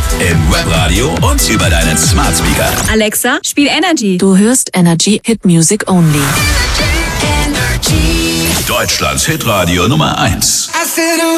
im Webradio und über deinen Smart Speaker. Alexa, spiel Energy. Du hörst Energy Hit Music Only. Deutschlands Hitradio Nummer 1.